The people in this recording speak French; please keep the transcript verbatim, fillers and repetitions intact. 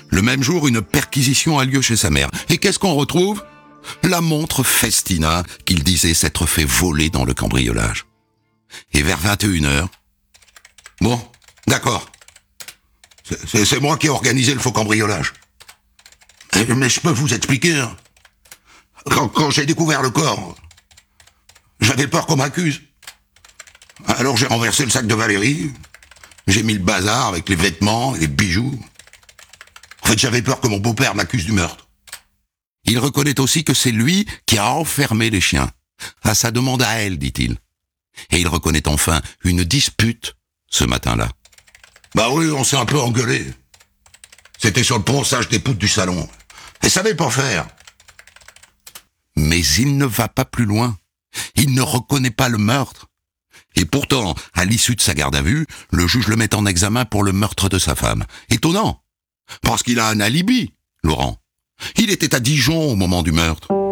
Le même jour, une perquisition a lieu chez sa mère. Et qu'est-ce qu'on retrouve ? La montre Festina qu'il disait s'être fait voler dans le cambriolage. Et vers vingt et une heures... Bon, d'accord. C'est, c'est, c'est moi qui ai organisé le faux cambriolage. Mais je peux vous expliquer. Hein. Quand, quand j'ai découvert le corps, j'avais peur qu'on m'accuse. Alors j'ai renversé le sac de Valérie, j'ai mis le bazar avec les vêtements et les bijoux. En fait, j'avais peur que mon beau-père m'accuse du meurtre. Il reconnaît aussi que c'est lui qui a enfermé les chiens. À sa demande à elle, dit-il. Et il reconnaît enfin une dispute ce matin-là. Bah oui, on s'est un peu engueulé. C'était sur le ponçage des poutres du salon. Elle savait pas faire. Mais il ne va pas plus loin. Il ne reconnaît pas le meurtre. Et pourtant, à l'issue de sa garde à vue, le juge le met en examen pour le meurtre de sa femme. Étonnant, parce qu'il a un alibi, Laurent. Il était à Dijon au moment du meurtre.